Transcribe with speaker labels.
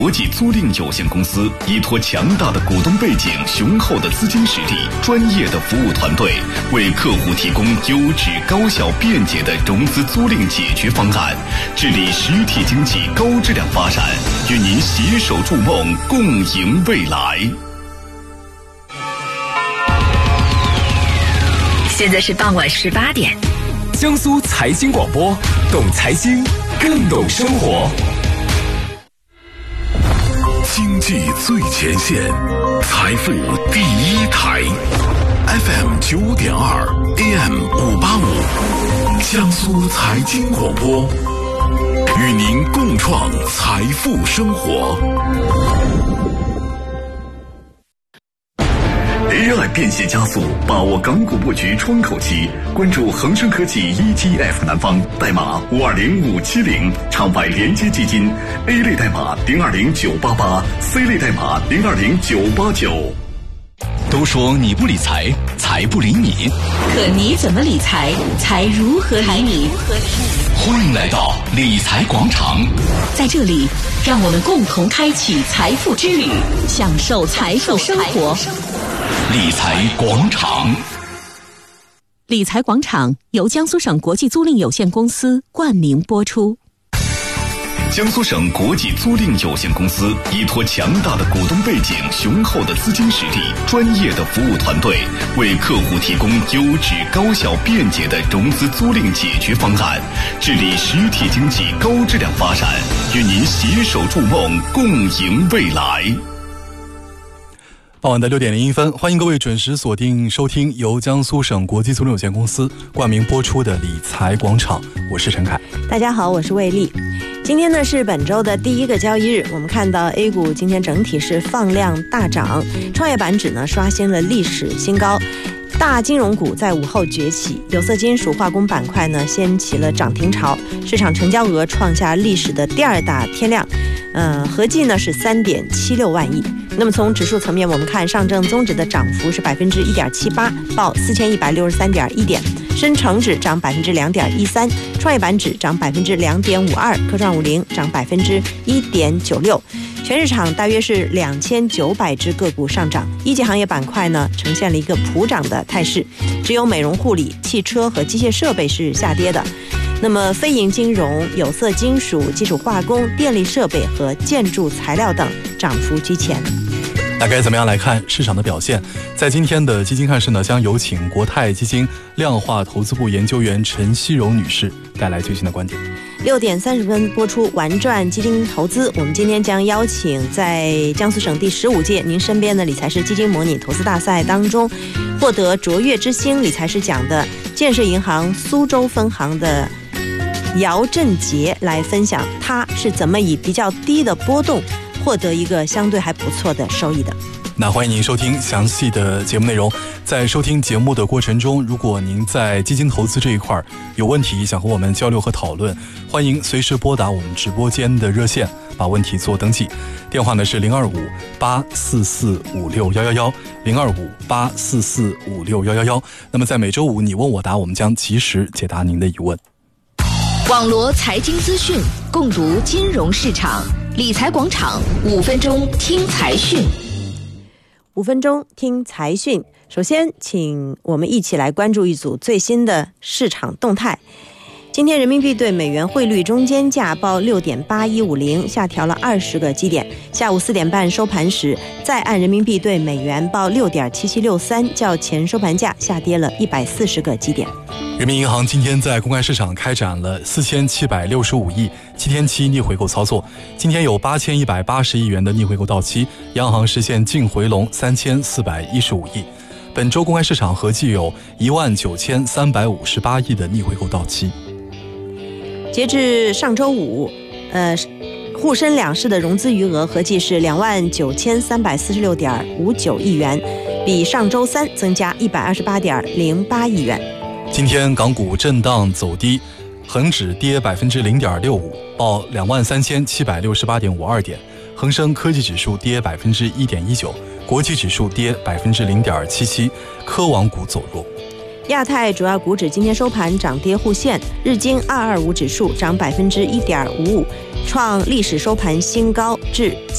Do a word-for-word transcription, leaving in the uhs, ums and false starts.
Speaker 1: 国际租赁有限公司依托强大的股东背景、雄厚的资金实力、专业的服务团队，为客户提供优质、高效、便捷的融资租赁解决方案，致力实体经济高质量发展，与您携手筑梦，共赢未来。
Speaker 2: 现在是傍晚十八点，
Speaker 3: 江苏财经广播，懂财经，更懂生活。
Speaker 4: 经济最前线，财富第一台 ，F M 九点二 ，A M 五八五，江苏财经广播，与您共创财富生活。
Speaker 1: A I 变现加速，把握港股布局窗口期，关注恒生科技 E T F 南方代码五二零五七零，场外连接基金 A 类代码零二零九八八 ，C 类代码零二零九八九。
Speaker 4: 都说你不理财，财不理你，
Speaker 2: 可你怎么理财，财如何理你？
Speaker 4: 欢迎来到理财广场，
Speaker 2: 在这里，让我们共同开启财富之旅，享受财富生活。
Speaker 4: 理财广场，
Speaker 2: 理财广场由江苏省国际租赁有限公司冠名播出。
Speaker 1: 江苏省国际租赁有限公司依托强大的股东背景、雄厚的资金实力、专业的服务团队，为客户提供优质、高效、便捷的融资租赁解决方案，致力实体经济高质量发展，与您携手筑梦，共赢未来。
Speaker 5: 傍晚的六点零一分，欢迎各位准时锁定收听由江苏省国际租赁有限公司冠名播出的理财广场，我是陈凯。
Speaker 6: 大家好，我是魏丽。今天呢是本周的第一个交易日，我们看到 A 股今天整体是放量大涨，创业板指呢刷新了历史新高，大金融股在午后崛起，有色金属、化工板块呢掀起了涨停潮，市场成交额创下历史的第二大天量，呃，合计呢是三点七六万亿。那么从指数层面，我们看上证综指的涨幅是百分之一点七八，报四千一百六十三点一点；深成指涨百分之两点一三，创业板指涨百分之两点五二，科创五零涨百分之一点九六。全市场大约是两千九百只个股上涨，一级行业板块呢呈现了一个普涨的态势，只有美容护理、汽车和机械设备是下跌的。那么非银金融、有色金属、基础化工、电力设备和建筑材料等涨幅居前。
Speaker 5: 那该怎么样来看市场的表现？在今天的基金看市呢，将有请国泰基金量化投资部研究员陈希柔女士带来最新的观点。
Speaker 6: 六点三十分播出玩转基金投资，我们今天将邀请在江苏省第十五届您身边的理财师基金模拟投资大赛当中获得卓越之星理财师奖的建设银行苏州分行的姚振杰来分享他是怎么以比较低的波动获得一个相对还不错的收益的。
Speaker 5: 那欢迎您收听详细的节目内容。在收听节目的过程中，如果您在基金投资这一块有问题想和我们交流和讨论，欢迎随时拨打我们直播间的热线，把问题做登记。电话呢是零二五八四四五六幺幺幺，零二五八四四五六幺幺幺。那么在每周五你问我答，我们将及时解答您的疑问。
Speaker 2: 网罗财经资讯，共读金融市场，理财广场五分钟听财讯。
Speaker 6: 五分钟听财讯，首先请我们一起来关注一组最新的市场动态。今天人民币对美元汇率中间价报六点八一五零，下调了二十个基点。下午四点半收盘时，在岸人民币对美元报六点七七六三，较前收盘价下跌了一百四十个基点。
Speaker 5: 人民银行今天在公开市场开展了四千七百六十五亿七天期逆回购操作，今天有八千一百八十亿元的逆回购到期，央行实现净回笼三千四百一十五亿。本周公开市场合计有一万九千三百五十八亿的逆回购到期。
Speaker 6: 截至上周五，呃，沪深两市的融资余额合计是两万九千三百四十六点五九亿元，比上周三增加一百二十八点零八亿元。
Speaker 5: 今天港股震荡走低，恒指跌百分之零点六五，报两万三千七百六十八点五二点；恒生科技指数跌百分之一点一九，国际指数跌百分之零点七七，科网股走弱。
Speaker 6: 亚太主要股指今天收盘涨跌互现，日经二二五指数涨百分之一点五五，创历史收盘新高至